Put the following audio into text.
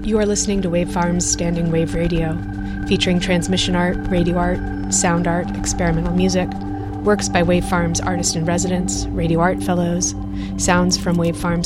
You are listening to Wavefarm's Standing Wave Radio, featuring transmission art, radio art, sound art, experimental music, works by Wavefarm's artist-in-residence, radio art fellows, sounds from Wavefarm's